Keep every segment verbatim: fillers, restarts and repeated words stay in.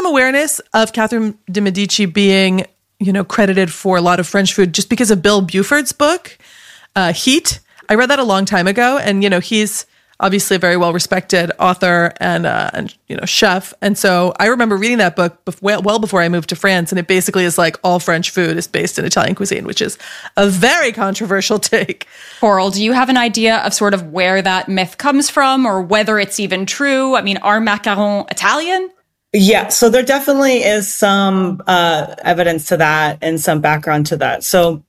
awareness of Catherine de Medici being, you know, credited for a lot of French food just because of Bill Buford's book, uh, Heat. I read that a long time ago, and, you know, he's obviously a very well-respected author and, uh, and, you know, chef. And so I remember reading that book bef- well, well before I moved to France, and it basically is like all French food is based in Italian cuisine, which is a very controversial take. Coral, do you have an idea of sort of where that myth comes from or whether it's even true? I mean, are macarons Italian? Yeah, so there definitely is some uh, evidence to that and some background to that. So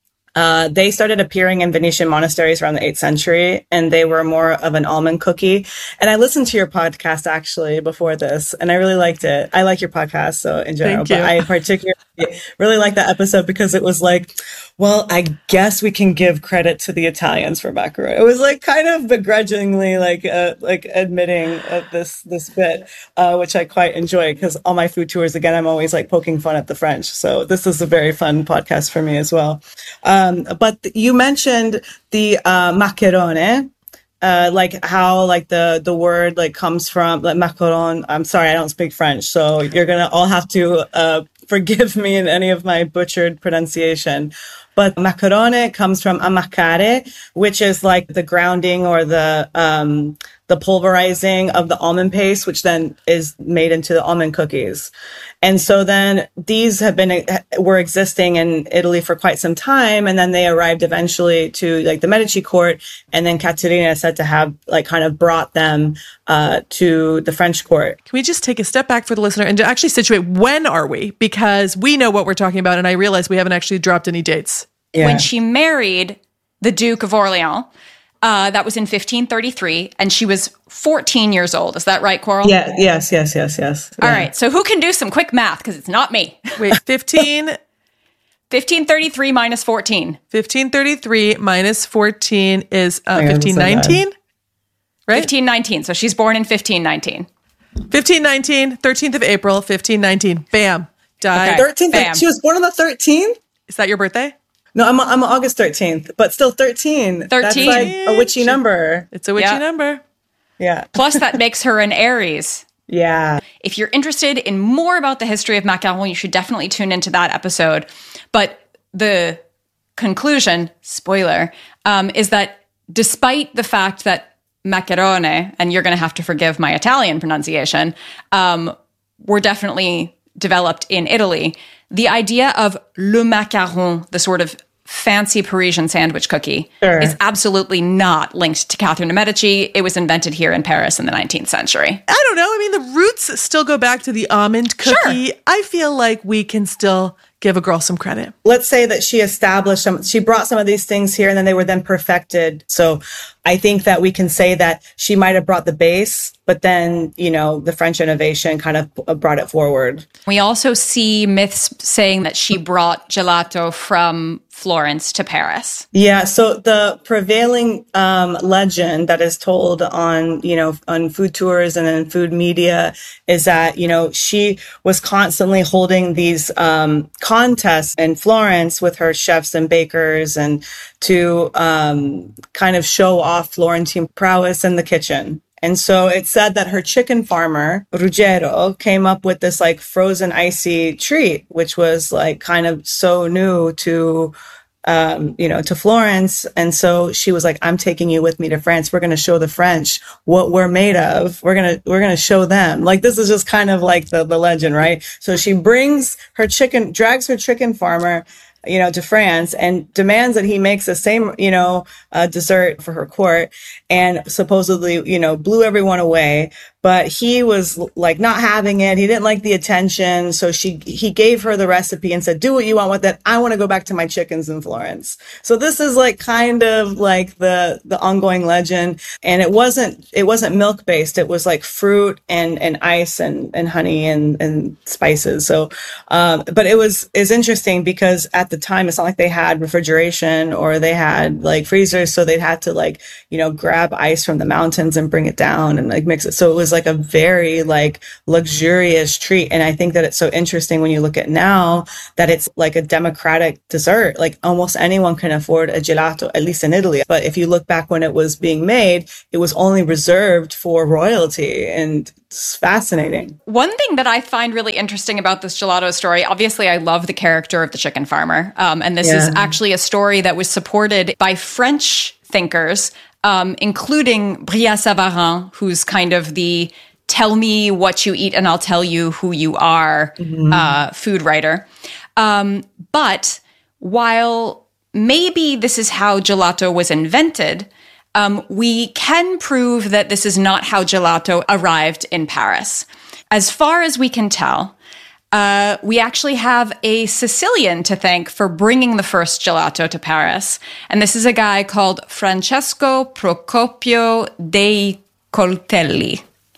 Uh, they started appearing in Venetian monasteries around the eighth century, and they were more of an almond cookie. And I listened to your podcast actually before this, and I really liked it. I like your podcast, so in general, but I particularly really liked that episode because it was like, well, I guess we can give credit to the Italians for macaron. It was like kind of begrudgingly like uh, like admitting of this this bit, uh, which I quite enjoy because on my food tours, again, I'm always like poking fun at the French. So this is a very fun podcast for me as well. Um, but you mentioned the uh, macarone. Uh, like how like the the word like comes from like macaron. I'm sorry, I don't speak French, so you're gonna all have to uh, forgive me in any of my butchered pronunciation. But macarone comes from ammaccare, which is like the grounding or the um, the pulverizing of the almond paste, which then is made into the almond cookies. And so then these have been were existing in Italy for quite some time, and then they arrived eventually to like the Medici court, and then Caterina is said to have like kind of brought them uh, to the French court. Can we just take a step back for the listener and to actually situate when are we? Because we know what we're talking about, and I realize we haven't actually dropped any dates. Yeah. When she married the Duke of Orleans, uh, that was in fifteen thirty-three, and she was fourteen years old. Is that right, Coral? Yeah, yes, yes, yes, yes. All yeah. right, so who can do some quick math? Because it's not me. Wait, fifteen... fifteen thirty-three minus fourteen. fifteen thirty-three minus fourteen is uh, fifteen nineteen, right? fifteen nineteen, so she's born in fifteen nineteen. fifteen nineteen, thirteenth of April, fifteen nineteen. Bam. Died. Okay. thirteenth. Bam. She was born on the thirteenth? Is that your birthday? No, I'm I'm August thirteenth, but still thirteen. thirteen. That's like a witchy number. It's a witchy Yeah. number. Yeah. Plus, that makes her an Aries. Yeah. If you're interested in more about the history of macaron, you should definitely tune into that episode. But the conclusion, spoiler, um, is that despite the fact that macarone, and you're going to have to forgive my Italian pronunciation, um, were definitely developed in Italy, the idea of le macaron, the sort of fancy Parisian sandwich cookie, Sure. is absolutely not linked to Catherine de Medici. It was invented here in Paris in the nineteenth century. I don't know. I mean, the roots still go back to the almond cookie. Sure. I feel like we can still give a girl some credit. Let's say that she established some, she brought some of these things here and then they were then perfected. So I think that we can say that she might have brought the base, but then, you know, the French innovation kind of brought it forward. We also see myths saying that she brought gelato from Florence to Paris. Yeah. So the prevailing um, legend that is told on, you know, on food tours and in food media is that, you know, she was constantly holding these um, contests in Florence with her chefs and bakers and to um, kind of show off Florentine prowess in the kitchen. And so it said that her chicken farmer, Ruggero, came up with this like frozen icy treat, which was like kind of so new to, um, you know, to Florence. And so she was like, I'm taking you with me to France. We're going to show the French what we're made of. We're going to, we're going to show them. Like, this is just kind of like the, the legend, right? So she brings her chicken, drags her chicken farmer, you know, to France and demands that he makes the same, you know, uh, dessert for her court and supposedly, you know, blew everyone away. But he was like not having it. He didn't like the attention. So she, he gave her the recipe and said, do what you want with it. I want to go back to my chickens in Florence. So this is like kind of like the, the ongoing legend. And it wasn't, it wasn't milk based. It was like fruit and, and ice and, and honey and, and spices. So, um, but it was, is interesting because at the time, it's not like they had refrigeration or they had like freezers. So they'd had to like, you know, grab ice from the mountains and bring it down and like mix it. So it was like a very like luxurious treat. And I think that it's so interesting when you look at now that it's like a democratic dessert. Like almost anyone can afford a gelato, at least in Italy. But if you look back when it was being made, it was only reserved for royalty. And It's fascinating. One thing that I find really interesting about this gelato story, obviously I love the character of the chicken farmer. Um, and this yeah. is actually a story that was supported by French thinkers, um, including Brillat-Savarin, who's kind of the tell me what you eat and I'll tell you who you are mm-hmm. uh, food writer. Um, but while maybe this is how gelato was invented, Um, we can prove that this is not how gelato arrived in Paris. As far as we can tell, uh, we actually have a Sicilian to thank for bringing the first gelato to Paris. And this is a guy called Francesco Procopio dei Coltelli.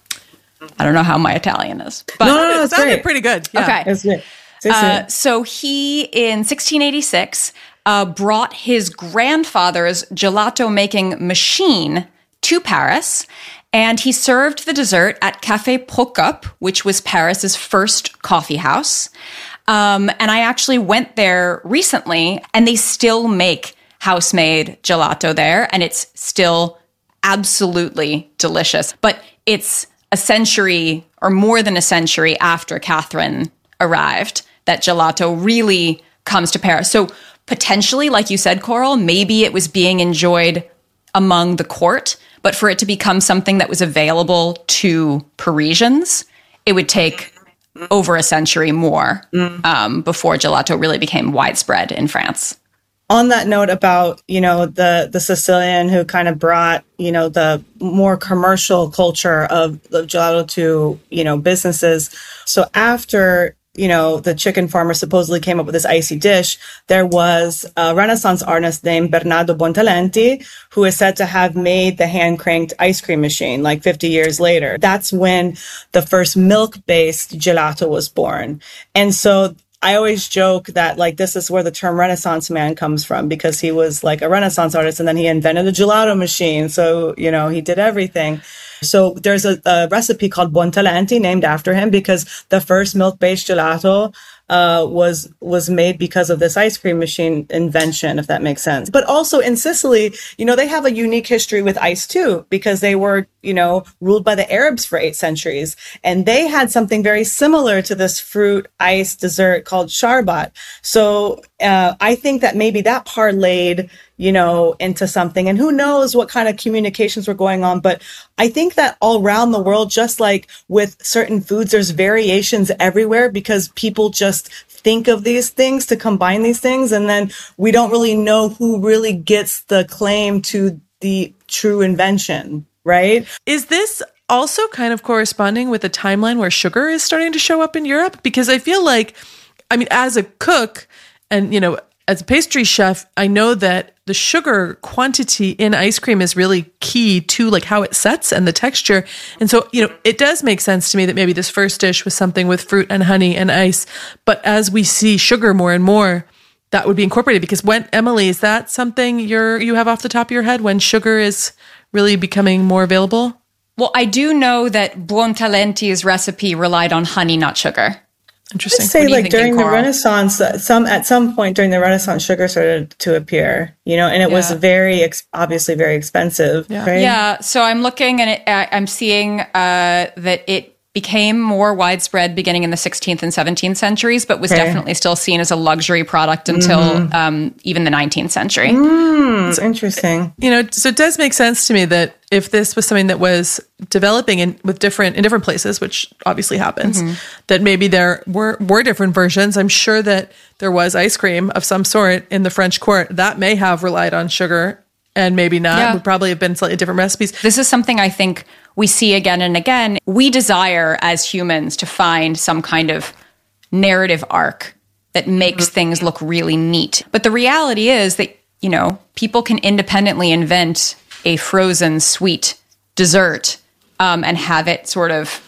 I don't know how my Italian is. But no, no, no, it sounded pretty good. Yeah. Okay. It's good. Uh, so he, in sixteen eighty-six, uh, brought his grandfather's gelato-making machine to Paris, and he served the dessert at Café Procope, which was Paris's first coffee house. Um, and I actually went there recently, and they still make house-made gelato there, and it's still absolutely delicious. But it's a century or more than a century after Catherine arrived that gelato really comes to Paris. So potentially, like you said, Coral, maybe it was being enjoyed among the court, but for it to become something that was available to Parisians, it would take over a century more um, before gelato really became widespread in France. On that note about, you know, the, the Sicilian who kind of brought, you know, the more commercial culture of, of gelato to, you know, businesses. So after, you know, the chicken farmer supposedly came up with this icy dish, there was a Renaissance artist named Bernardo Buontalenti, who is said to have made the hand-cranked ice cream machine like fifty years later. That's when the first milk-based gelato was born. And so I always joke that like this is where the term Renaissance man comes from, because he was like a Renaissance artist and then he invented the gelato machine. So, you know, he did everything. So there's a, a recipe called Buontalenti named after him because the first milk-based gelato uh, was was made because of this ice cream machine invention, if that makes sense. But also in Sicily, you know, they have a unique history with ice too, because they were, you know, ruled by the Arabs for eight centuries. And they had something very similar to this fruit ice dessert called sharbat. So uh, I think that maybe that parlayed, you know, into something. And who knows what kind of communications were going on. But I think that all around the world, just like with certain foods, there's variations everywhere because people just think of these things to combine these things. And then we don't really know who really gets the claim to the true invention, right? Is this also kind of corresponding with a timeline where sugar is starting to show up in Europe? Because I feel like, I mean, as a cook and, you know, as a pastry chef, I know that the sugar quantity in ice cream is really key to like how it sets and the texture. And so, you know, it does make sense to me that maybe this first dish was something with fruit and honey and ice. But as we see sugar more and more, that would be incorporated. Because when, Emily, is that something you're, you have off the top of your head when sugar is really becoming more available? Well, I do know that Buontalenti's recipe relied on honey, not sugar. Interesting. I'd say like during the Renaissance, some at some point during the Renaissance, sugar started to appear, you know, and it yeah. was very ex- obviously very expensive. Yeah. Right? Yeah. So I'm looking and it, uh, I'm seeing uh, that it became more widespread beginning in the sixteenth and seventeenth centuries, but was okay. definitely still seen as a luxury product until mm. um, even the nineteenth century. Mm, it's interesting. You know, so it does make sense to me that if this was something that was developing in with different in different places, which obviously happens, mm-hmm. that maybe there were were different versions. I'm sure that there was ice cream of some sort in the French court that may have relied on sugar and maybe not. Yeah. Would probably have been slightly different recipes. This is something I think we see again and again. We desire as humans to find some kind of narrative arc that makes mm-hmm. things look really neat. But the reality is that, you know, people can independently invent a frozen sweet dessert um, and have it sort of,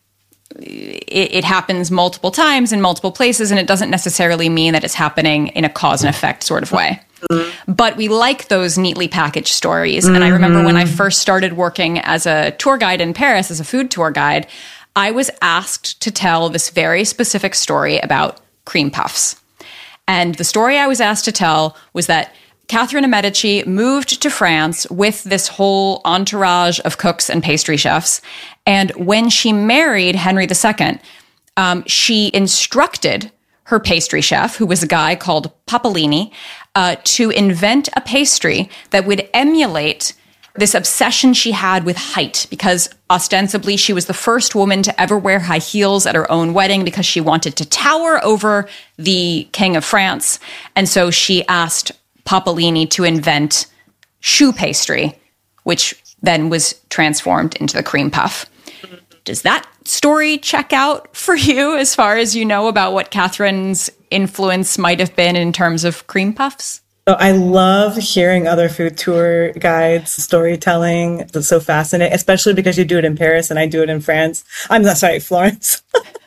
it, it happens multiple times in multiple places, and it doesn't necessarily mean that it's happening in a cause and effect sort of way. Mm-hmm. But we like those neatly packaged stories. Mm-hmm. And I remember when I first started working as a tour guide in Paris, as a food tour guide, I was asked to tell this very specific story about cream puffs. And the story I was asked to tell was that Catherine de' Medici moved to France with this whole entourage of cooks and pastry chefs. And when she married Henry the Second, um, she instructed her pastry chef, who was a guy called Papolini, uh, to invent a pastry that would emulate this obsession she had with height, because ostensibly she was the first woman to ever wear high heels at her own wedding because she wanted to tower over the King of France. And so she asked Papolini to invent choux pastry, which then was transformed into the cream puff. Does that story check out for you as far as you know about what Catherine's influence might have been in terms of cream puffs? So I love hearing other food tour guides, storytelling. It's so fascinating, especially because you do it in Paris and I do it in France. I'm not sorry, Florence.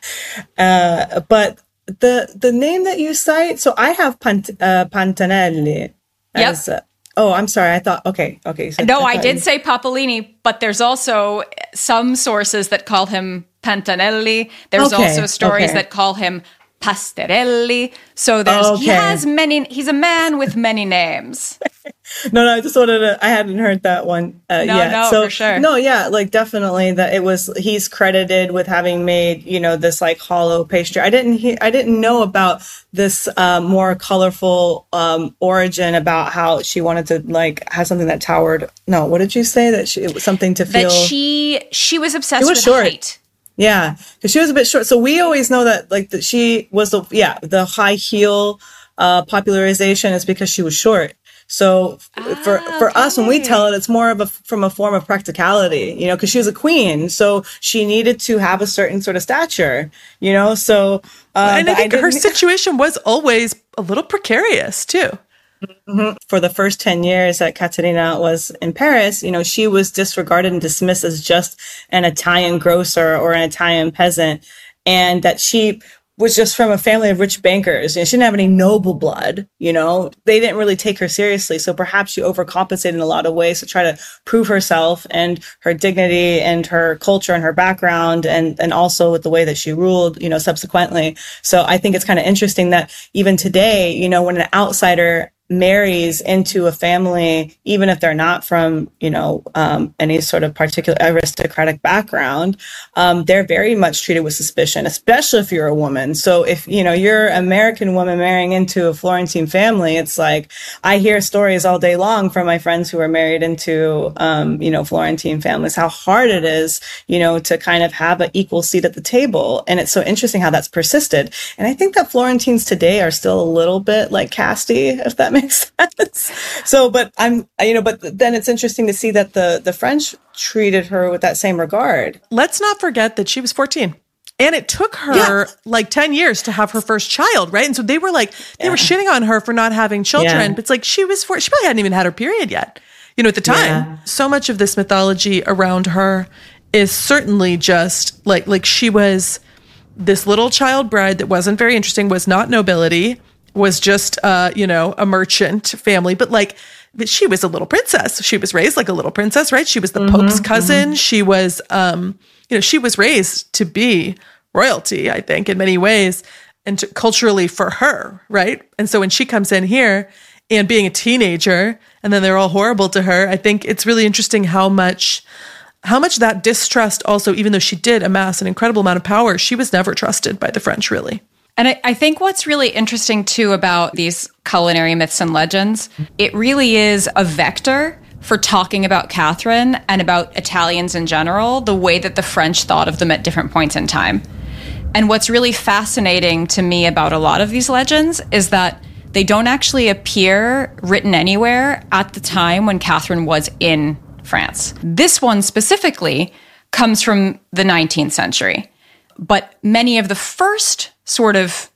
uh, but the the name that you cite, so I have Pant- uh, Pantanelli. As, yep. Uh, oh, I'm sorry. I thought, okay, okay. So no, I, I did you... say Papolini, but there's also some sources that call him Pantanelli. There's okay, also stories okay. that call him Pastorelli. So there's okay. he has many. He's a man with many names. no, no, I just wanted to. I hadn't heard that one uh, no, yet. No, so, for sure. No, yeah, like definitely that it was. He's credited with having made, you know, this like hollow pastry. I didn't. He, I didn't know about this uh, more colorful um, origin about how she wanted to like have something that towered. No, what did you say that she, it was something to feel? That she she was obsessed was with short. height. Yeah, because she was a bit short. So we always know that, like, that she was the yeah the high heel uh, popularization is because she was short. So ah, for for okay. us, when we tell it, it's more of a from a form of practicality, you know, because she was a queen, so she needed to have a certain sort of stature, you know. So uh, and I think I her situation was always a little precarious too. Mm-hmm. For the first ten years that Caterina was in Paris, you know, she was disregarded and dismissed as just an Italian grocer or an Italian peasant, and that she was just from a family of rich bankers. You know, she didn't have any noble blood, you know, they didn't really take her seriously. So perhaps she overcompensated in a lot of ways to try to prove herself and her dignity and her culture and her background, and, and also with the way that she ruled, you know, subsequently. So I think it's kind of interesting that even today, you know, when an outsider marries into a family, even if they're not from, you know, um, any sort of particular aristocratic background, um, they're very much treated with suspicion, especially if you're a woman. So if, you know, you're an American woman marrying into a Florentine family, it's like, I hear stories all day long from my friends who are married into, um, you know, Florentine families, how hard it is, you know, to kind of have an equal seat at the table. And it's so interesting how that's persisted. And I think that Florentines today are still a little bit like casty, if that makes sense. So, but I'm, you know, but then it's interesting to see that the, the French treated her with that same regard. Let's not forget that she was fourteen. And it took her yeah. like ten years to have her first child, right? And so they were like, they yeah. were shitting on her for not having children. Yeah. But it's like, she was, four, she probably hadn't even had her period yet, you know, at the time. Yeah. So much of this mythology around her is certainly just like, like she was this little child bride that wasn't very interesting, was not nobility, was just, uh, you know, a merchant family, but like, but she was a little princess. She was raised like a little princess, right? She was the mm-hmm, Pope's cousin. Mm-hmm. She was, um, you know, she was raised to be royalty, I think, in many ways, and to, culturally for her, right? And so when she comes in here and being a teenager, and then they're all horrible to her, I think it's really interesting how much, how much that distrust also, even though she did amass an incredible amount of power, she was never trusted by the French, really. And I, I think what's really interesting, too, about these culinary myths and legends, it really is a vector for talking about Catherine and about Italians in general, the way that the French thought of them at different points in time. And what's really fascinating to me about a lot of these legends is that they don't actually appear written anywhere at the time when Catherine was in France. This one specifically comes from the nineteenth century. But many of the first sort of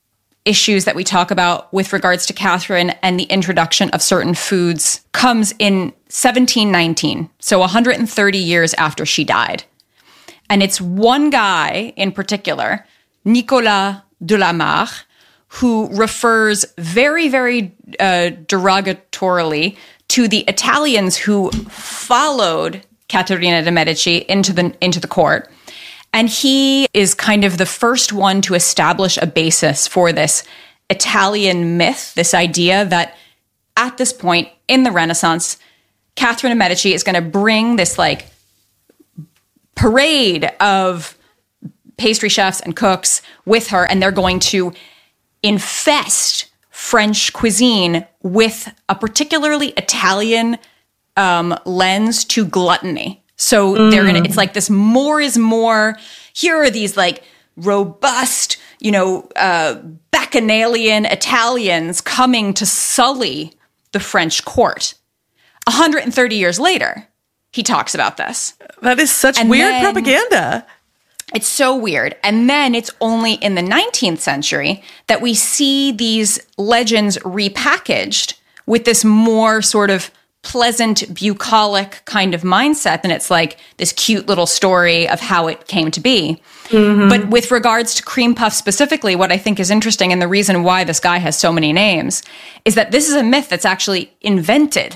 issues that we talk about with regards to Catherine and the introduction of certain foods comes in seventeen nineteen, so one hundred thirty years after she died. And it's one guy in particular, Nicolas de la Mare, who refers very, very uh, derogatorily to the Italians who followed Caterina de' Medici into the into the court. And he is kind of the first one to establish a basis for this Italian myth, this idea that at this point in the Renaissance, Catherine de' Medici is going to bring this like parade of pastry chefs and cooks with her, and they're going to infest French cuisine with a particularly Italian um, lens to gluttony. So mm. they're gonna. It's like this more is more. Here are these like robust, you know, uh, bacchanalian Italians coming to sully the French court. one hundred thirty years later, he talks about this. That is such and weird then, propaganda. It's so weird. And then it's only in the nineteenth century that we see these legends repackaged with this more sort of pleasant, bucolic kind of mindset. And it's like this cute little story of how it came to be. Mm-hmm. But with regards to cream puff specifically, what I think is interesting and the reason why this guy has so many names is that this is a myth that's actually invented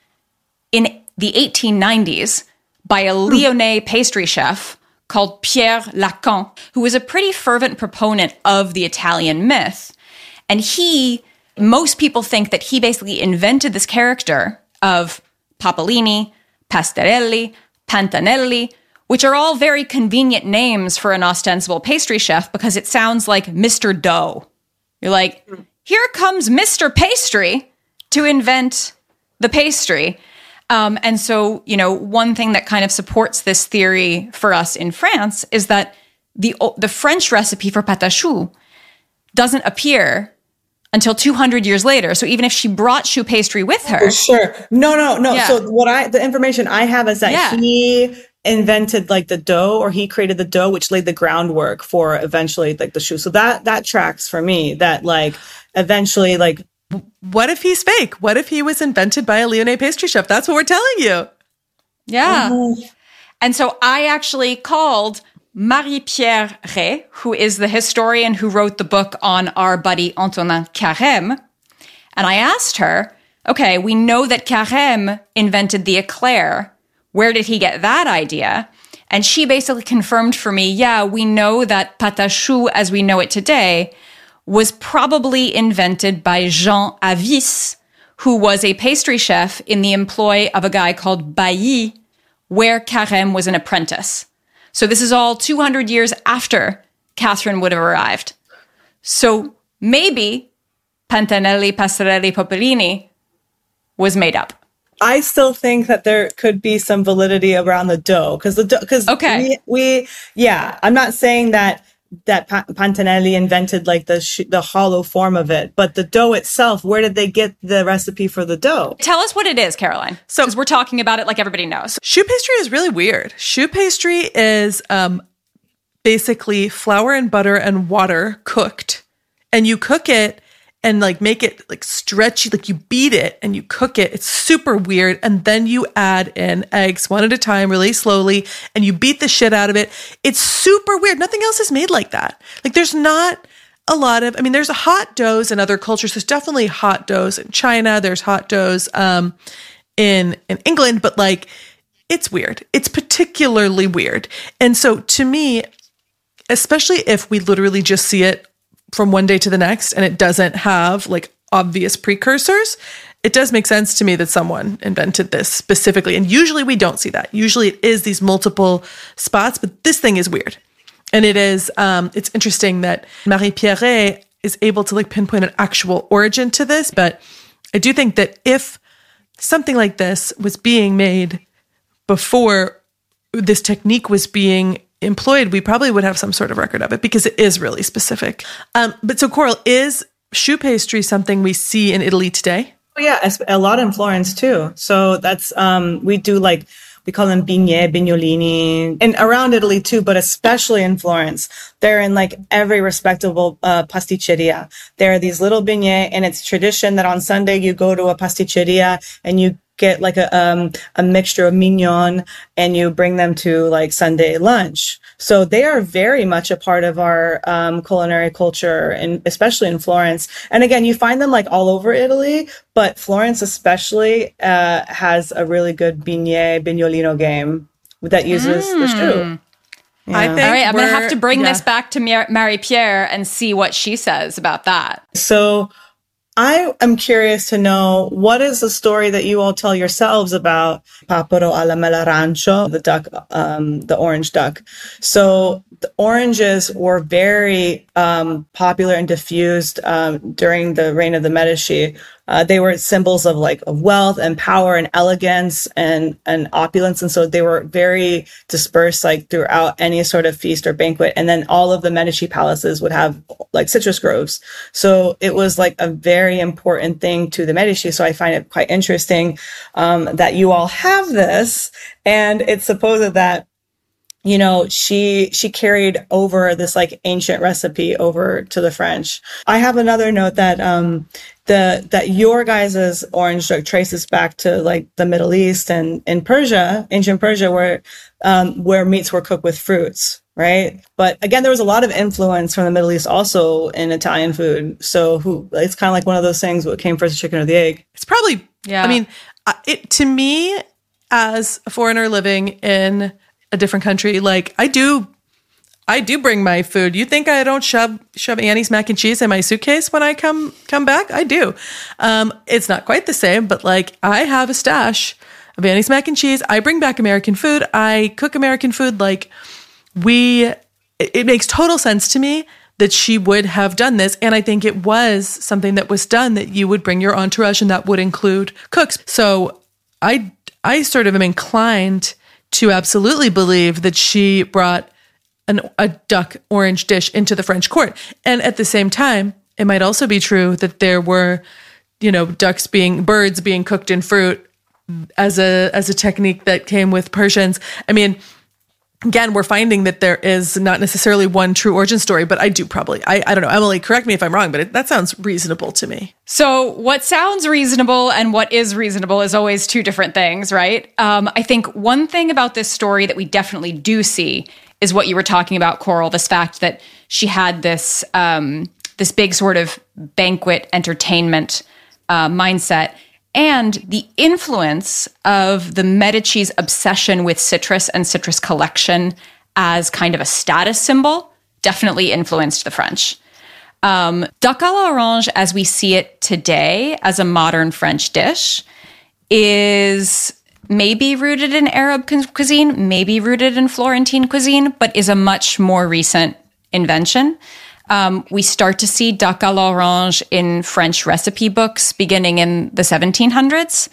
in the eighteen nineties by a Lyonnais pastry chef called Pierre Lacan, who was a pretty fervent proponent of the Italian myth. And he, most people think that he basically invented this character of Pappolini, Pastorelli, Pantanelli, which are all very convenient names for an ostensible pastry chef because it sounds like Mister Dough. You're like, here comes Mister Pastry to invent the pastry. Um, and so, you know, one thing that kind of supports this theory for us in France is that the the French recipe for pâte à choux doesn't appear until two hundred years later. So even if she brought choux pastry with her. Sure. No, no, no. Yeah. So what I, the information I have is that yeah. he invented like the dough, or he created the dough, which laid the groundwork for eventually like the choux. So that, that tracks for me that like eventually like, what if he's fake? What if he was invented by a Lyonnais pastry chef? That's what we're telling you. Yeah. Mm-hmm. And so I actually called Marie-Pierre Rey, who is the historian who wrote the book on our buddy Antonin Carême. And I asked her, okay, we know that Carême invented the eclair. Where did he get that idea? And she basically confirmed for me, yeah, we know that pâte à choux as we know it today was probably invented by Jean Avis, who was a pastry chef in the employ of a guy called Bailly, where Carême was an apprentice. So this is all two hundred years after Catherine would have arrived. So maybe Pantanelli, Pastorelli, Pappolini was made up. I still think that there could be some validity around the dough because the dough, because okay. we, we, yeah, I'm not saying that that Pantanelli invented like the sh- the hollow form of it, but the dough itself, where did they get the recipe for the dough? Tell us what it is, Caroline. So, because we're talking about it like everybody knows. Choux pastry is really weird. Choux pastry is um, basically flour and butter and water cooked, and you cook it and like make it like stretchy, like you beat it and you cook it. It's super weird. And then you add in eggs one at a time, really slowly, and you beat the shit out of it. It's super weird. Nothing else is made like that. Like there's not a lot of, I mean, there's hot doughs in other cultures. There's definitely hot doughs in China. There's hot doughs um, in, in England, but like, it's weird. It's particularly weird. And so to me, especially if we literally just see it from one day to the next and it doesn't have like obvious precursors, it does make sense to me that someone invented this specifically. And usually we don't see that. Usually it is these multiple spots, but this thing is weird. And it is, um, it's interesting that Marie-Pierre Rey is able to like pinpoint an actual origin to this. But I do think that if something like this was being made before this technique was being employed, we probably would have some sort of record of it because it is really specific. Um, but so Coral, is choux pastry something we see in Italy today? Oh yeah, a lot in Florence too. So that's, um, we do like, we call them bignè, bignolini, and around Italy too, but especially in Florence. They're in like every respectable uh, pasticceria. There are these little bignè, and it's tradition that on Sunday you go to a pasticceria and you get like a um a mixture of mignon and you bring them to like Sunday lunch. So they are very much a part of our um culinary culture, and especially in Florence. And again, you find them like all over Italy, but Florence especially uh has a really good bignè bignolino game that uses mm. the choux. Yeah. I think all right, I'm going to have to bring yeah. this back to Marie-Pierre and see what she says about that. So I am curious to know, what is the story that you all tell yourselves about Papero alla Melarancio, the duck, um, the orange duck? So the oranges were very um, popular and diffused um, during the reign of the Medici. Uh, they were symbols of like of wealth and power and elegance and, and opulence. And so they were very dispersed like throughout any sort of feast or banquet. And then all of the Medici palaces would have like citrus groves. So it was like a very important thing to the Medici. So I find it quite interesting um, that you all have this. And it's supposed that, you know, she, she carried over this like ancient recipe over to the French. I have another note that, um, the, that your guys' orange duck traces back to like the Middle East and in Persia, ancient Persia, where, um, where meats were cooked with fruits, right? But again, there was a lot of influence from the Middle East also in Italian food. So who, it's kind of like one of those things, what came first, the chicken or the egg? It's probably, yeah. I mean, it, to me, as a foreigner living in a different country, like I do, I do bring my food. You think I don't shove shove Annie's mac and cheese in my suitcase when I come come back? I do. Um, it's not quite the same, but like I have a stash of Annie's mac and cheese. I bring back American food. I cook American food. Like we, it, it makes total sense to me that she would have done this, and I think it was something that was done that you would bring your entourage, and that would include cooks. So I I sort of am inclined to absolutely believe that she brought an, a duck orange dish into the French court. And at the same time, it might also be true that there were, you know, ducks being, birds being cooked in fruit as a, as a technique that came with Persians. I mean, again, we're finding that there is not necessarily one true origin story, but I do probably, I, I don't know, Emily, correct me if I'm wrong, but it, that sounds reasonable to me. So what sounds reasonable and what is reasonable is always two different things, right? Um, I think one thing about this story that we definitely do see is what you were talking about, Coral, this fact that she had this, um, this big sort of banquet entertainment uh, mindset, and the influence of the Medici's obsession with citrus and citrus collection as kind of a status symbol definitely influenced the French. Um, duck à l'orange, as we see it today as a modern French dish, is maybe rooted in Arab cuisine, maybe rooted in Florentine cuisine, but is a much more recent invention. Um, we start to see duck à l'orange in French recipe books beginning in the seventeen hundreds,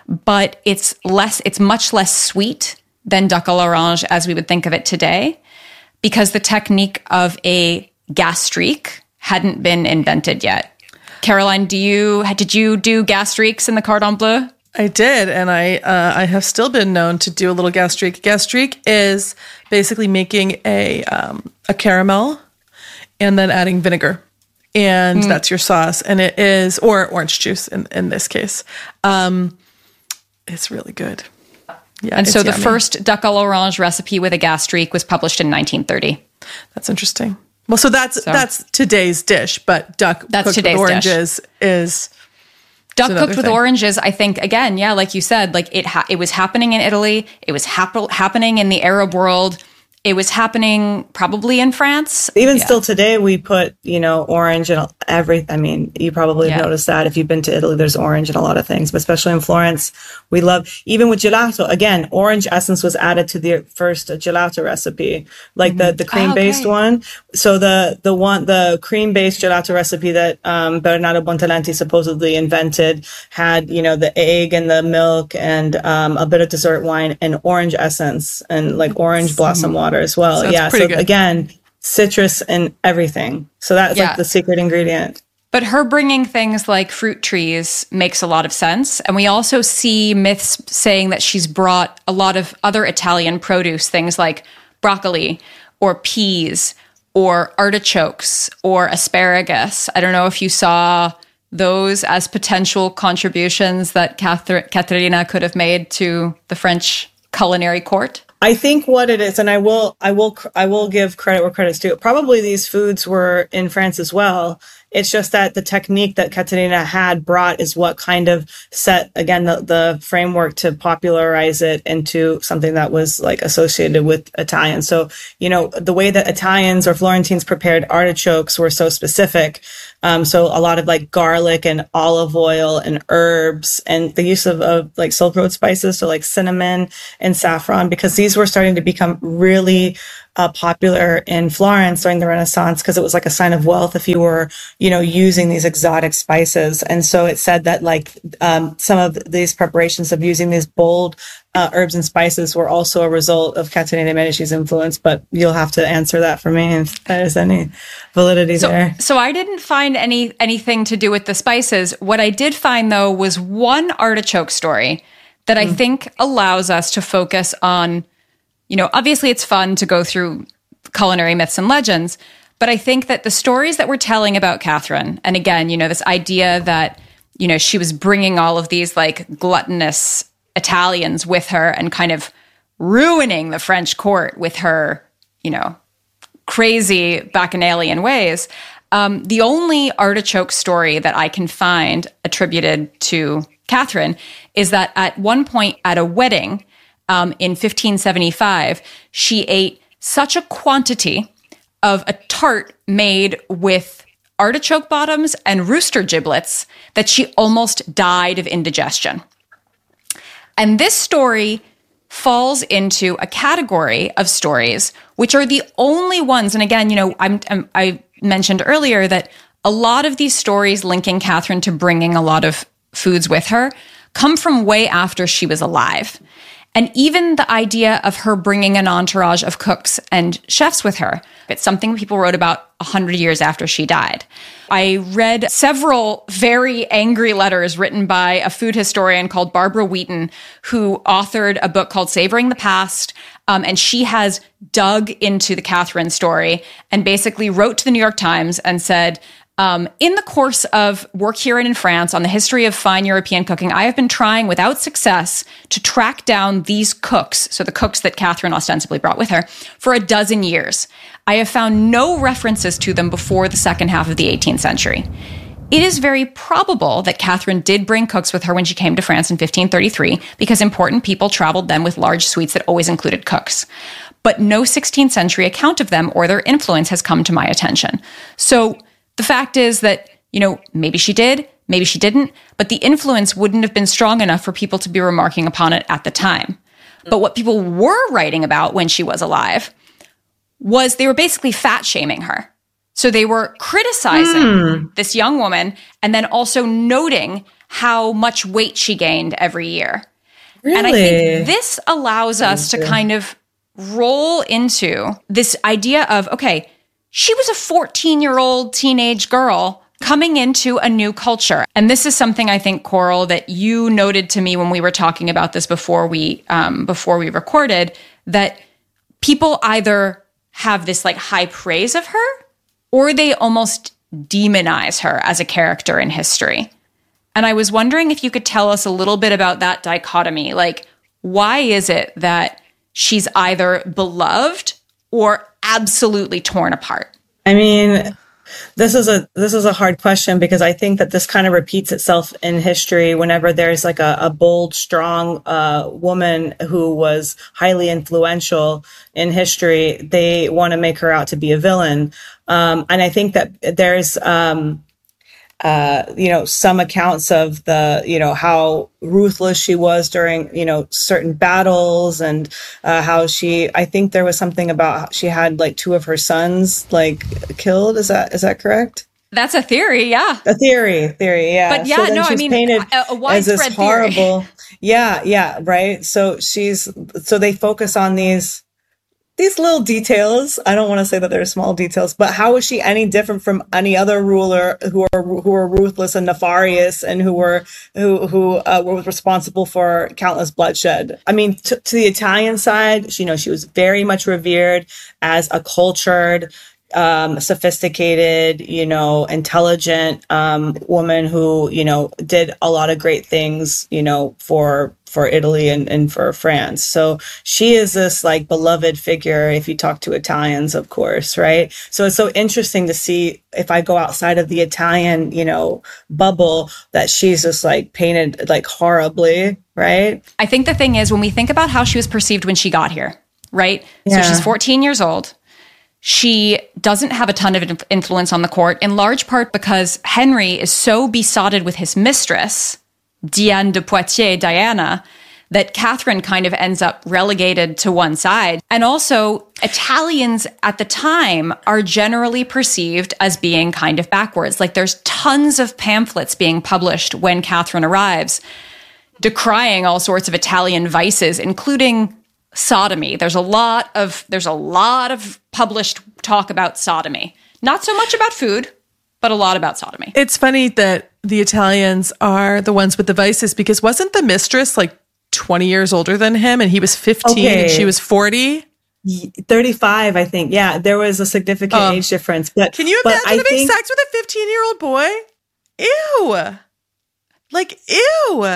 but it's less, it's much less sweet than duck à l'orange as we would think of it today, because the technique of a gastrique hadn't been invented yet. Caroline, do you did you do gastriques in the Cordon Bleu? I did, and I uh, I have still been known to do a little gastrique. Gastrique is basically making a um, a caramel and then adding vinegar, and mm. that's your sauce. And it is, or orange juice in, in this case. Um, it's really good. Yeah, and so the yummy. first duck à l'orange recipe with a gastrique was published in nineteen thirty. That's interesting. Well, so that's so, that's today's dish, but duck that's cooked today's with oranges dish. is duck cooked with thing. oranges. I think again, yeah, like you said, like it ha- it was happening in Italy. It was hap- happening in the Arab world. It was happening probably in France. Even yeah. still today, we put, you know, orange in every, I mean, you probably have yeah. noticed that if you've been to Italy, there's orange in a lot of things, but especially in Florence, we love, even with gelato, again, orange essence was added to the first gelato recipe, like mm-hmm. the, the cream-based oh, okay. one. So the, the one, the cream-based gelato recipe that, um, Bernardo Bontalenti supposedly invented had, you know, the egg and the milk and, um, a bit of dessert wine and orange essence and like orange blossom water as well. Sounds yeah. So good. again, citrus and everything. So that's yeah. like the secret ingredient. But her bringing things like fruit trees makes a lot of sense. And we also see myths saying that she's brought a lot of other Italian produce, things like broccoli or peas or artichokes or asparagus. I don't know if you saw those as potential contributions that Cather- Caterina could have made to the French culinary court. I think what it is, and I will, I will, I will give credit where credit's due. Probably these foods were in France as well. It's just that the technique that Caterina had brought is what kind of set, again, the, the framework to popularize it into something that was like associated with Italian. So, you know, the way that Italians or Florentines prepared artichokes were so specific. Um, so a lot of like garlic and olive oil and herbs and the use of, of like Silk Road spices. So like cinnamon and saffron, because these were starting to become really uh, popular in Florence during the Renaissance, because it was like a sign of wealth if you were, you know, using these exotic spices. And so it said that like um, some of these preparations of using these bold uh, herbs and spices were also a result of Caterina de' Medici's influence. But you'll have to answer that for me if there's any validity so, there. So I didn't find any anything to do with the spices. What I did find, though, was one artichoke story that I mm. think allows us to focus on, you know, obviously it's fun to go through culinary myths and legends, but I think that the stories that we're telling about Catherine, and again, you know, this idea that, you know, she was bringing all of these like gluttonous Italians with her and kind of ruining the French court with her, you know, crazy bacchanalian ways. Um, the only artichoke story that I can find attributed to Catherine is that at one point at a wedding um, in fifteen seventy-five, she ate such a quantity of a tart made with artichoke bottoms and rooster giblets that she almost died of indigestion. And this story falls into a category of stories which are the only ones. And again, you know, I'm, I'm, I mentioned earlier that a lot of these stories linking Catherine to bringing a lot of foods with her come from way after she was alive. And even the idea of her bringing an entourage of cooks and chefs with her, it's something people wrote about one hundred years after she died. I read several very angry letters written by a food historian called Barbara Wheaton, who authored a book called Savoring the Past. Um, and she has dug into the Catherine story and basically wrote to the New York Times and said, Um, in the course of work here and in France on the history of fine European cooking, I have been trying without success to track down these cooks, so the cooks that Catherine ostensibly brought with her, for a dozen years. I have found no references to them before the second half of the eighteenth century. It is very probable that Catherine did bring cooks with her when she came to France in fifteen thirty-three, because important people traveled then with large suites that always included cooks. But no sixteenth century account of them or their influence has come to my attention. So the fact is that, you know, maybe she did, maybe she didn't, but the influence wouldn't have been strong enough for people to be remarking upon it at the time. But what people were writing about when she was alive was they were basically fat shaming her. So they were criticizing mm. this young woman and then also noting how much weight she gained every year. Really? And I think this allows us to kind of roll into this idea of, okay, she was a fourteen-year-old teenage girl coming into a new culture. And this is something I think, Coral, that you noted to me when we were talking about this before we um, before we recorded, that people either have this like high praise of her or they almost demonize her as a character in history. And I was wondering if you could tell us a little bit about that dichotomy. Like, why is it that she's either beloved or absolutely torn apart? I mean, this is a this is a hard question, because I think that this kind of repeats itself in history whenever there's like a, a bold, strong uh, woman who was highly influential in history. They want to make her out to be a villain. Um, and I think that there's, um, uh, you know, some accounts of the, you know, how ruthless she was during, you know, certain battles, and uh, how she, I think there was something about how she had like two of her sons like killed. Is that, is that correct? That's a theory. Yeah. A theory, theory. Yeah. But yeah, so no, I mean, painted a, a widespread as this horrible, theory. Yeah. Yeah. Right. So she's, so they focus on these, these little details. I don't want to say that they're small details, but how is she any different from any other ruler who are who are ruthless and nefarious, and who were who who uh, were responsible for countless bloodshed? I mean, to, to the Italian side, she, you know, she was very much revered as a cultured, um, sophisticated, you know, intelligent um, woman who, you know, did a lot of great things, you know, for for Italy and, and for France. So she is this like beloved figure if you talk to Italians, of course, right? So it's so interesting to see if I go outside of the Italian, you know, bubble that she's just like painted like horribly, right? I think the thing is when we think about how she was perceived when she got here, right? Yeah. So she's fourteen years old. She doesn't have a ton of influence on the court, in large part because Henry is so besotted with his mistress, Diane de Poitiers, Diana, that Catherine kind of ends up relegated to one side. And also, Italians at the time are generally perceived as being kind of backwards. Like there's tons of pamphlets being published when Catherine arrives, decrying all sorts of Italian vices, including sodomy. There's a lot of there's a lot of published talk about sodomy. Not so much about food, but a lot about sodomy. It's funny that the Italians are the ones with the vices because wasn't the mistress like twenty years older than him and he was fifteen Okay. and she was forty? thirty-five, I think. Yeah, there was a significant Oh. age difference. But Can you but imagine I having think, sex with a fifteen-year-old boy? Ew. Like, ew.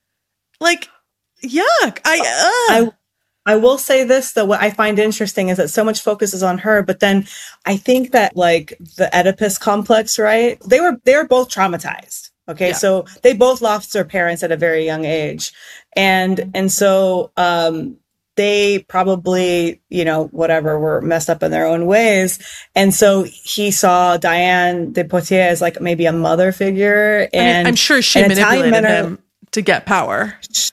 Like, yuck. I, ugh. I I will say this though, what I find interesting is that so much focus is on her, but then I think that like the Oedipus complex, right? They were they were both traumatized. Okay. Yeah. So they both lost their parents at a very young age. And and so um they probably, you know, whatever, were messed up in their own ways. And so he saw Diane de Poitiers as like maybe a mother figure. And I mean, I'm sure she and Italian manipulated men are- him to get power.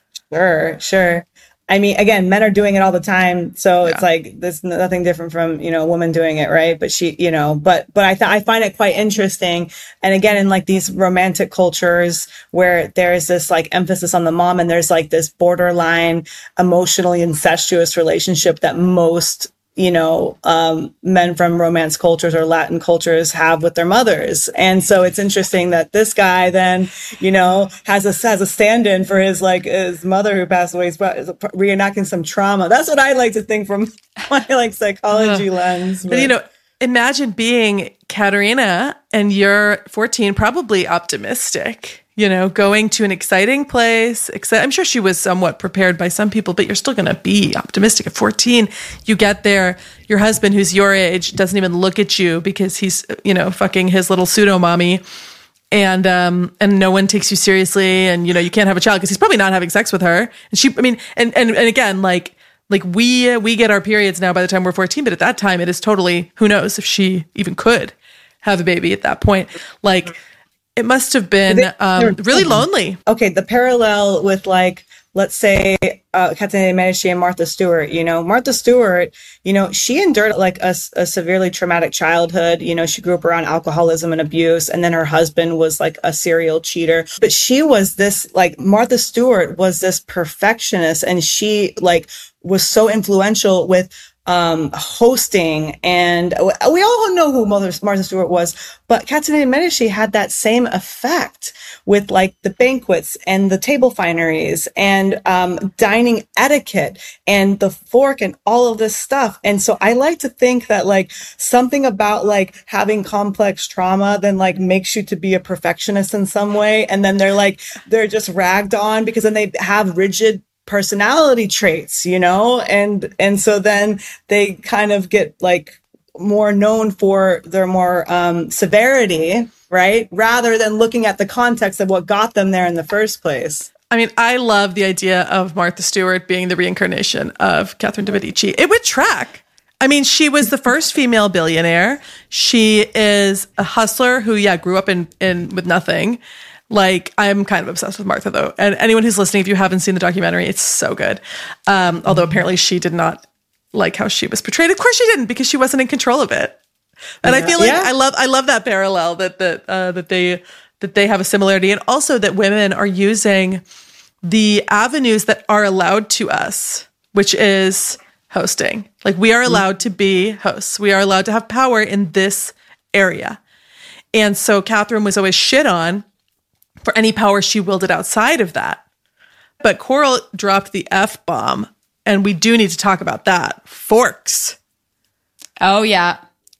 Sure, sure. I mean, again, men are doing it all the time, so it's Yeah. like there's nothing different from, you know, a woman doing it, right? But she, you know, but but I th- I find it quite interesting. And again, in like these romantic cultures where there is this like emphasis on the mom, and there's like this borderline emotionally incestuous relationship that most, you know, um, men from Romance cultures or Latin cultures have with their mothers. And so it's interesting that this guy then, you know, has a, has a stand-in for his, like, his mother who passed away. He's reenacting some trauma. That's what I like to think from my, like, psychology lens. But, you know, imagine being Katerina and you're fourteen, probably optimistic, you know, going to an exciting place. Exci- I'm sure she was somewhat prepared by some people, but you're still going to be optimistic at fourteen. You get there, your husband, who's your age, doesn't even look at you because he's, you know, fucking his little pseudo mommy. And, um, and no one takes you seriously. And, you know, you can't have a child because he's probably not having sex with her. And she, I mean, and, and, and again, like, Like we we get our periods now by the time we're fourteen, but at that time it is totally, who knows if she even could have a baby at that point. Like it must have been um, really lonely. Okay, the parallel with like, let's say, uh, Caterina de Medici and Martha Stewart, you know, Martha Stewart, you know, she endured like a, a severely traumatic childhood. You know, she grew up around alcoholism and abuse. And then her husband was like a serial cheater. But she was this, like, Martha Stewart was this perfectionist. And she like was so influential with um, hosting. And we all know who Martha Stewart was, but Caterina de Medici had that same effect with like the banquets and the table fineries and um, dining etiquette and the fork and all of this stuff. And so I like to think that like something about like having complex trauma then like makes you to be a perfectionist in some way. And then they're like, they're just ragged on because then they have rigid personality traits, you know, and and so then they kind of get like more known for their more um, severity, right? Rather than looking at the context of what got them there in the first place. I mean, I love the idea of Martha Stewart being the reincarnation of Catherine de Medici. It would track. I mean, she was the first female billionaire. She is a hustler who, yeah, grew up in, in with nothing. Like, I'm kind of obsessed with Martha, though. And anyone who's listening, if you haven't seen the documentary, it's so good. Um, although apparently she did not like how she was portrayed. Of course she didn't, because she wasn't in control of it. And yeah. I feel like yeah. I love I love that parallel that that uh, that they that they have a similarity, and also that women are using the avenues that are allowed to us, which is hosting. Like, we are allowed to be hosts. We are allowed to have power in this area. And so Catherine was always shit on for any power she wielded outside of that. But Coral dropped the F-bomb, and we do need to talk about that. Forks. Oh, yeah.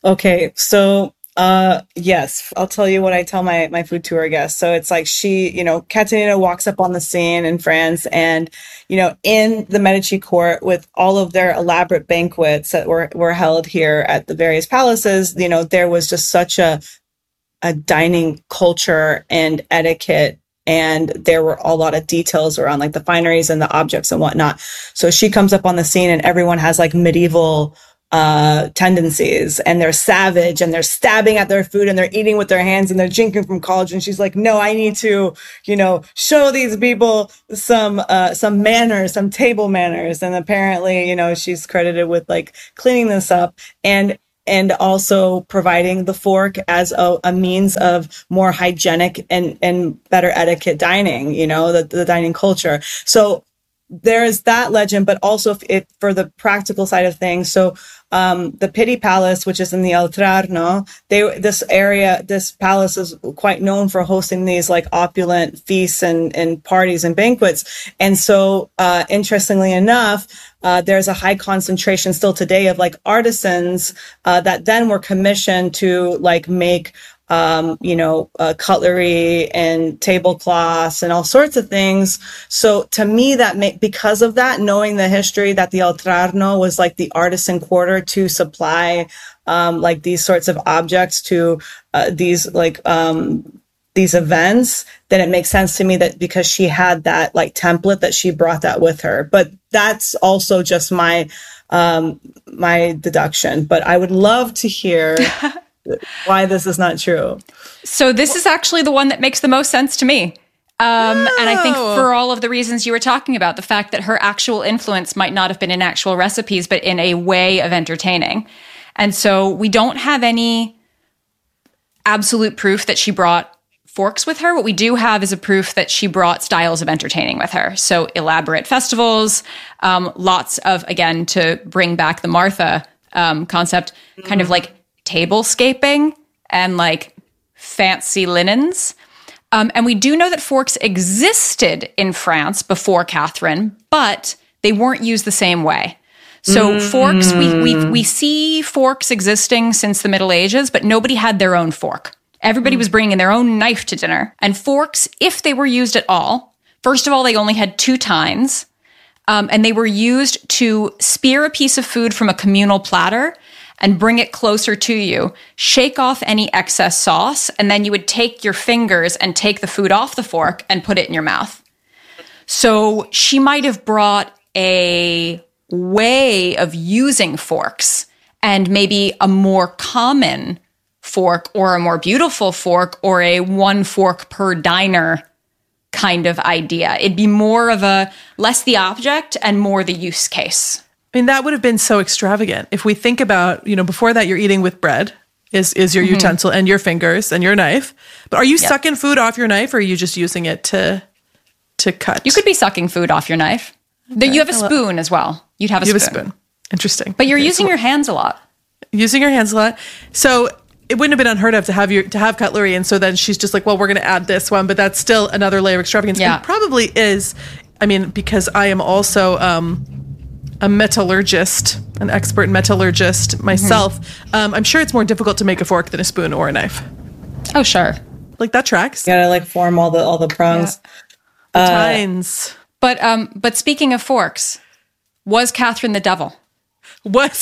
Okay, so uh yes, I'll tell you what I tell my my food tour guests. So it's like she, you know, Caterina walks up on the scene in France, and you know, in the Medici court with all of their elaborate banquets that were were held here at the various palaces, you know, there was just such a a dining culture and etiquette, and there were a lot of details around like the fineries and the objects and whatnot. So she comes up on the scene and everyone has like medieval uh tendencies, and they're savage and they're stabbing at their food and they're eating with their hands and they're drinking from cauldron. She's like, no, I need to, you know, show these people some uh some manners, some table manners. And apparently, you know, she's credited with like cleaning this up and and also providing the fork as a, a means of more hygienic and and better etiquette dining, you know, the, the dining culture. So there is that legend, but also if it, for the practical side of things. So um, the Pitti Palace, which is in the Oltrarno, they this area, this palace is quite known for hosting these like opulent feasts and, and parties and banquets. And so, uh, interestingly enough, uh, there's a high concentration still today of like artisans uh, that then were commissioned to like make um, you know, uh, cutlery and tablecloths and all sorts of things. So to me, that may, because of that, knowing the history that the Oltrarno was like the artisan quarter to supply, um, like these sorts of objects to, uh, these like, um, these events, then it makes sense to me that because she had that like template that she brought that with her. But that's also just my, um, my deduction, but I would love to hear why this is not true. So this is actually the one that makes the most sense to me. Um, oh. And I think for all of the reasons you were talking about, the fact that her actual influence might not have been in actual recipes, but in a way of entertaining. And so we don't have any absolute proof that she brought forks with her. What we do have is a proof that she brought styles of entertaining with her. So elaborate festivals, um, lots of, again, to bring back the Martha um, concept, mm-hmm. kind of like tablescaping and like fancy linens. Um, and we do know that forks existed in France before Catherine, but they weren't used the same way. So mm. forks, we, we we see forks existing since the Middle Ages, but nobody had their own fork. Everybody mm. was bringing their own knife to dinner. And forks, if they were used at all, first of all, they only had two tines, um, and they were used to spear a piece of food from a communal platter and bring it closer to you, shake off any excess sauce, and then you would take your fingers and take the food off the fork and put it in your mouth. So she might have brought a way of using forks, and maybe a more common fork or a more beautiful fork or a one fork per diner kind of idea. It'd be more of a less the object and more the use case. I mean, that would have been so extravagant. If we think about, you know, before that, you're eating with bread is, is your mm-hmm. utensil and your fingers and your knife. But are you yep. sucking food off your knife, or are you just using it to to cut? You could be sucking food off your knife. Okay. You have a spoon as well. You'd have a you spoon. have a spoon. Interesting. But you're okay, using so your hands a lot. Using your hands a lot. So it wouldn't have been unheard of to have your to have cutlery. And so then she's just like, well, we're going to add this one. But that's still another layer of extravagance. Yeah. It probably is. I mean, because I am also... Um, a metallurgist, an expert metallurgist myself, mm-hmm. um, I'm sure it's more difficult to make a fork than a spoon or a knife. Oh, sure. Like that tracks. You gotta like form all the all the prongs. Yeah. Uh, Tines. But um, but speaking of forks, was Catherine the devil? Was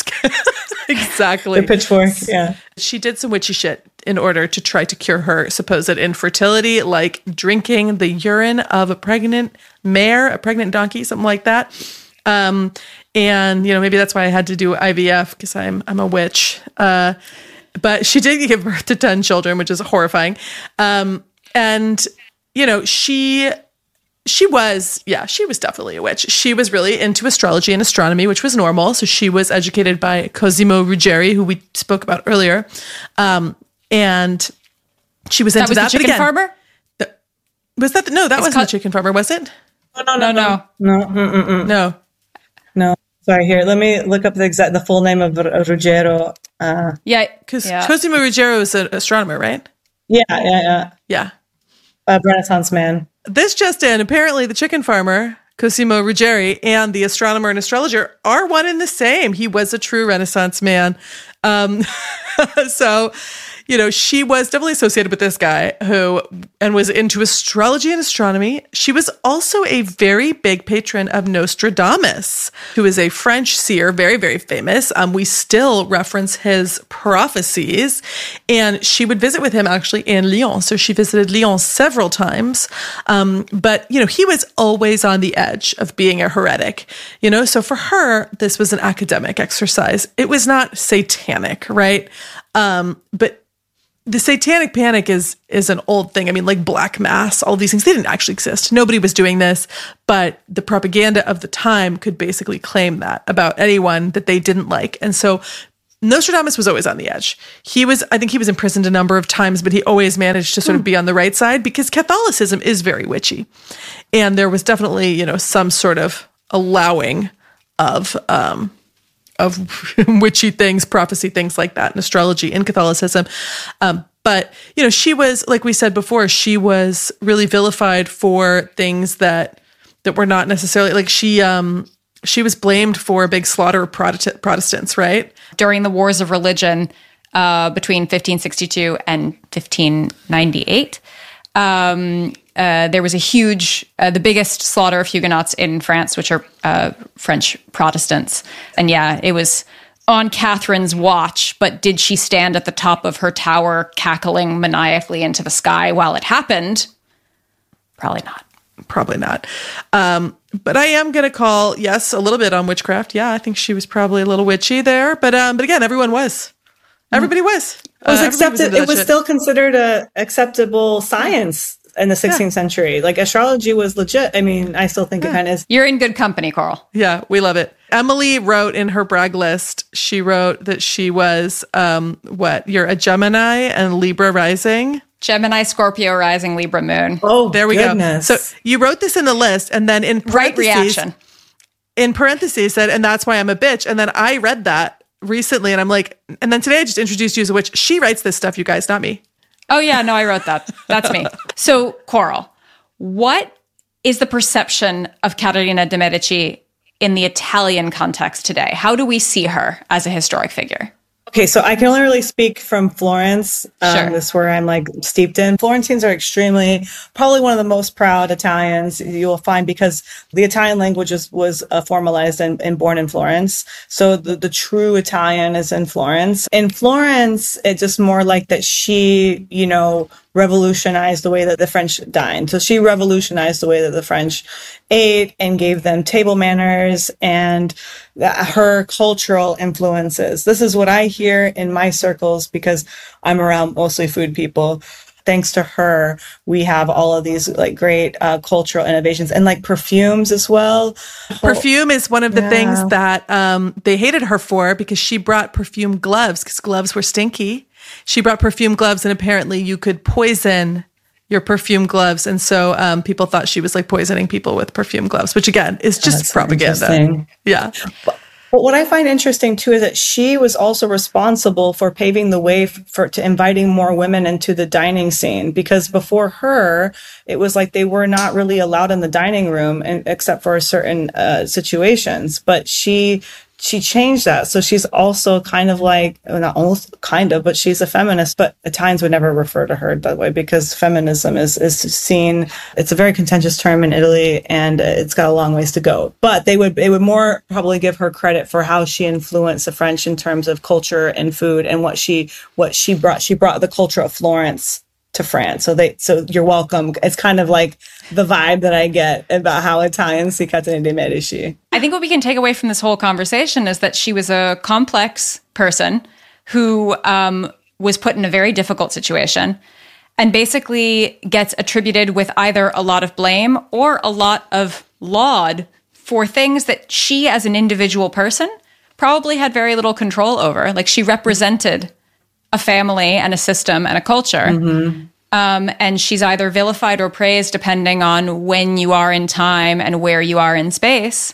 exactly the pitchfork? Yeah. She did some witchy shit in order to try to cure her supposed infertility, like drinking the urine of a pregnant mare, a pregnant donkey, something like that. Um, and, you know, maybe that's why I had to do I V F, because I'm I'm a witch. Uh, but she did give birth to ten children, which is horrifying. Um, and, you know, she she was, yeah, she was definitely a witch. She was really into astrology and astronomy, which was normal. So she was educated by Cosimo Ruggeri, who we spoke about earlier. Um, and she was into that. That was the chicken again, farmer? The, was that, the, no, that it's wasn't co- the chicken farmer, was it? No, no, no, no. No, no. No. No, sorry. Here, let me look up the exact the full name of Ruggero. Uh, yeah, because yeah. Cosimo Ruggero is an astronomer, right? Yeah, yeah, yeah. Yeah, a Renaissance man. This just in: apparently, the chicken farmer Cosimo Ruggeri and the astronomer and astrologer are one and the same. He was a true Renaissance man. Um, so, you know, she was definitely associated with this guy who, and was into astrology and astronomy. She was also a very big patron of Nostradamus, who is a French seer, very, very famous. Um, we still reference his prophecies, and she would visit with him actually in Lyon. So she visited Lyon several times. Um, but, you know, he was always on the edge of being a heretic, you know, so for her, this was an academic exercise. It was not satanic, right? Um, but the satanic panic is is an old thing. I mean, like Black Mass, all these things, they didn't actually exist. Nobody was doing this, but the propaganda of the time could basically claim that about anyone that they didn't like. And so Nostradamus was always on the edge. He was, I think he was imprisoned a number of times, but he always managed to sort of be on the right side because Catholicism is very witchy. And there was definitely, you know, some sort of allowing of um of witchy things, prophecy, things like that in astrology in Catholicism. Um, but, you know, she was, like we said before, she was really vilified for things that that were not necessarily, like she um, she was blamed for a big slaughter of Protestant, Protestants, right? During the wars of religion uh, between fifteen sixty-two and fifteen ninety-eight, um, Uh, there was a huge, uh, the biggest slaughter of Huguenots in France, which are uh, French Protestants. And yeah, it was on Catherine's watch, but did she stand at the top of her tower cackling maniacally into the sky while it happened? Probably not. Probably not. Um, but I am going to call, yes, a little bit on witchcraft. Yeah, I think she was probably a little witchy there. But um, but again, everyone was. Everybody was. It was uh, accepted. Was it was shit. still considered a acceptable science in the sixteenth yeah. century. Like astrology was legit. I mean, I still think yeah. it kind of is. You're in good company, Coral. Yeah, we love it. Emily wrote in her brag list, she wrote that she was, um, what, you're a Gemini and Libra rising? Gemini, Scorpio rising, Libra moon. Oh, there we goodness. go. So you wrote this in the list, and then in parentheses, right reaction. In parentheses said, and that's why I'm a bitch. And then I read that recently, and I'm like, and then today I just introduced you as a witch. She writes this stuff, you guys, not me. Oh, yeah, no, I wrote that. That's me. So, Coral, what is the perception of Caterina de' Medici in the Italian context today? How do we see her as a historic figure? Okay, so I can only really speak from Florence. Um, Sure. This is where I'm like steeped in. Florentines are extremely, probably one of the most proud Italians you will find because the Italian language was, was uh, formalized and, and born in Florence. So the, the true Italian is in Florence. In Florence, it's just more like that she, you know, revolutionized the way that the French dined. So she revolutionized the way that the French ate and gave them table manners and her cultural influences. This is what I hear in my circles because I'm around mostly food people. Thanks to her, we have all of these like great uh, cultural innovations and like perfumes as well. Perfume is one of the Yeah. things that um, they hated her for because she brought perfume gloves because gloves were stinky. She brought perfume gloves, and apparently you could poison your perfume gloves. And so um, people thought she was like poisoning people with perfume gloves, which again is just That's propaganda. interesting. Yeah. But what I find interesting too is that she was also responsible for paving the way for to inviting more women into the dining scene because before her, it was like they were not really allowed in the dining room and, except for certain uh, situations. But she she changed that. So she's also kind of like, well, not almost kind of, but she's a feminist, but Italians would never refer to her that way because feminism is, is seen, it's a very contentious term in Italy and it's got a long ways to go. But they would, they would more probably give her credit for how she influenced the French in terms of culture and food and what she, what she brought. She brought the culture of Florence to France. So they, so you're welcome. It's kind of like the vibe that I get about how Italians see Caterina de' Medici. I think what we can take away from this whole conversation is that she was a complex person who um, was put in a very difficult situation and basically gets attributed with either a lot of blame or a lot of laud for things that she as an individual person probably had very little control over. Like she represented a family and a system and a culture. Mm-hmm. Um, and she's either vilified or praised depending on when you are in time and where you are in space.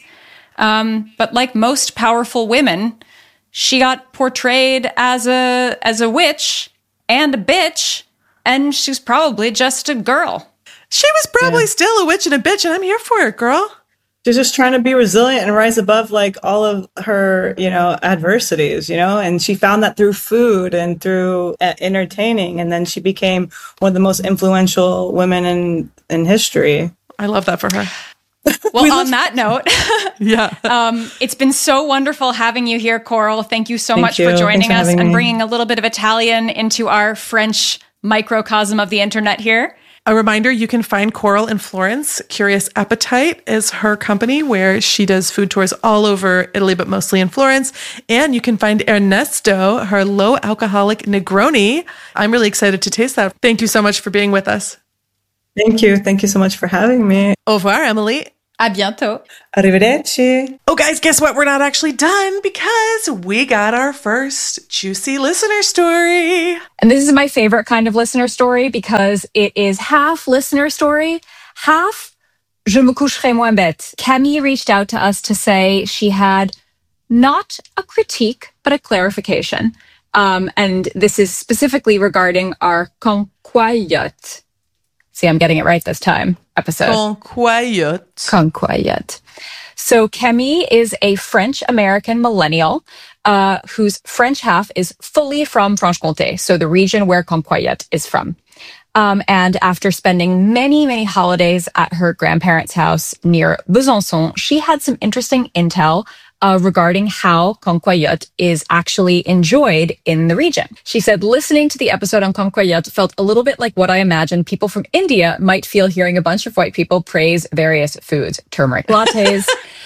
Um, but like most powerful women, she got portrayed as a as a witch and a bitch, and she's probably just a girl. She was probably yeah. still a witch and a bitch, and I'm here for it, girl. she's just trying to be resilient and rise above like all of her, you know, adversities, you know, and she found that through food and through uh, entertaining. And then she became one of the most influential women in, in history. I love that for her. Well, we on that note, yeah, um, it's been so wonderful having you here, Coral. Thank you so Thank much you. for joining for us and me. bringing a little bit of Italian into our French microcosm of the internet here. A reminder, you can find Coral in Florence. Curious Appetite is her company where she does food tours all over Italy, but mostly in Florence. And you can find Ernesto, her low alcoholic Negroni. I'm really excited to taste that. Thank you so much for being with us. Thank you. Thank you so much for having me. Au revoir, Emily. À bientôt. Arrivederci. Oh, guys, guess what? We're not actually done because we got our first juicy listener story. And this is my favorite kind of listener story because it is half listener story, half je me coucherai moins bête. Camille reached out to us to say she had not a critique, but a clarification. Um, and this is specifically regarding our concoyote. See, I'm getting it right this time. Episode. Concoyote. Concoyote. So Camille is a French-American millennial uh, whose French half is fully from Franche-Comté, so the region where Concoyote is from. Um, and after spending many, many holidays at her grandparents' house near Besançon, she had some interesting intel Uh, regarding how Concoyote is actually enjoyed in the region. She said, listening to the episode on Concoyote felt a little bit like what I imagine people from India might feel hearing a bunch of white people praise various foods, turmeric lattes,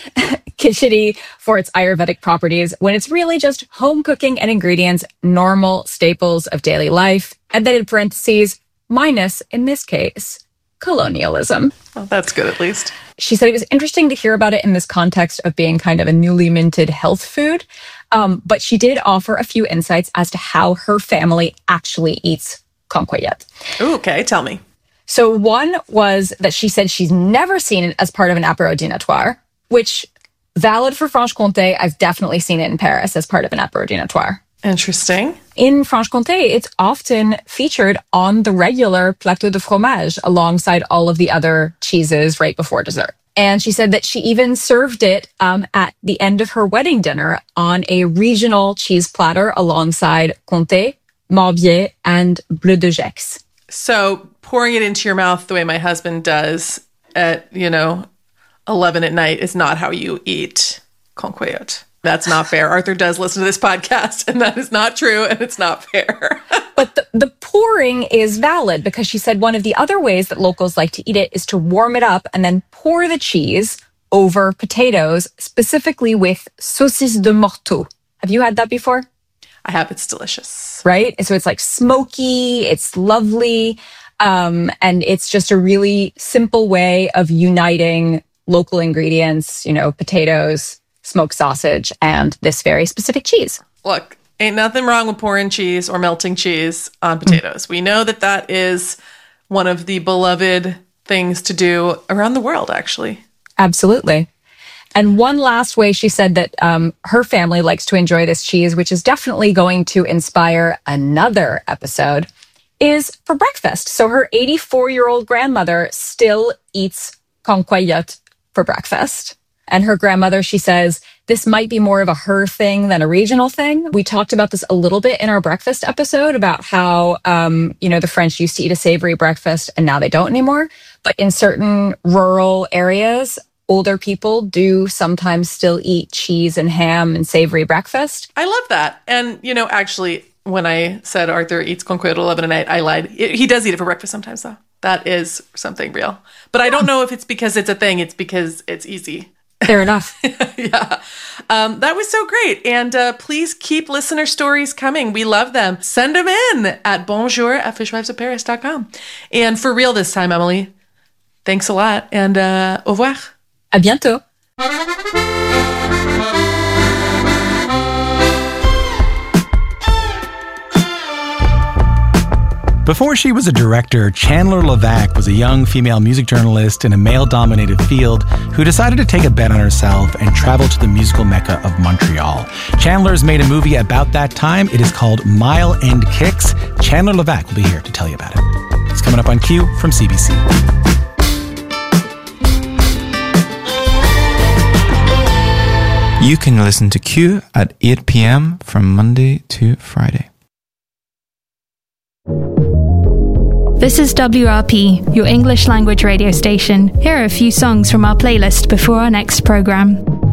khichdi for its Ayurvedic properties, when it's really just home cooking and ingredients, normal staples of daily life, and then in parentheses, minus, in this case, colonialism. Well, that's good at least. She said it was interesting to hear about it in this context of being kind of a newly minted health food. Um, but she did offer a few insights as to how her family actually eats Concoyote. Ooh, okay, tell me. So one was that she said she's never seen it as part of an apéro dînatoire, which valid for Franche-Comté. I've definitely seen it in Paris as part of an apéro dînatoire. Interesting. In Franche-Comté, it's often featured on the regular plateau de fromage alongside all of the other cheeses right before dessert. And she said that she even served it um, at the end of her wedding dinner on a regional cheese platter alongside Comté, Morbier, and Bleu de Gex. So pouring it into your mouth the way my husband does at, you know, eleven at night is not how you eat Concoyote. That's not fair. Arthur does listen to this podcast, and that is not true, and it's not fair. But the, the pouring is valid because she said one of the other ways that locals like to eat it is to warm it up and then pour the cheese over potatoes, specifically with saucisse de morteau. Have you had that before? I have. It's delicious. Right? So it's like smoky, it's lovely, um, and it's just a really simple way of uniting local ingredients, you know, potatoes, smoked sausage, and this very specific cheese. Look, ain't nothing wrong with pouring cheese or melting cheese on potatoes. Mm. We know that that is one of the beloved things to do around the world, actually. Absolutely. And one last way she said that um, her family likes to enjoy this cheese, which is definitely going to inspire another episode, is for breakfast. So her eighty-four-year-old grandmother still eats Concoyote for breakfast. And her grandmother, she says, this might be more of a her thing than a regional thing. We talked about this a little bit in our breakfast episode about how, um, you know, the French used to eat a savory breakfast and now they don't anymore. But in certain rural areas, older people do sometimes still eat cheese and ham and savory breakfast. I love that. And, you know, actually, when I said Arthur eats Concoyote at eleven at night, I lied. He does eat it for breakfast sometimes, though. That is something real. But I don't know if it's because it's a thing. It's because it's easy. Fair enough. Yeah. Um, that was so great. And uh, please keep listener stories coming. We love them. Send them in at bonjour at fishwives of paris dot com. And for real this time, Emily, thanks a lot. And uh, au revoir. À bientôt. Before she was a director, Chandler Levac was a young female music journalist in a male-dominated field who decided to take a bet on herself and travel to the musical mecca of Montreal. Chandler's made a movie about that time. It is called Mile End Kicks. Chandler Levac will be here to tell you about it. It's coming up on Q from C B C. You can listen to Q at eight p.m. from Monday to Friday. This is W R P, your English language radio station. Here are a few songs from our playlist before our next program.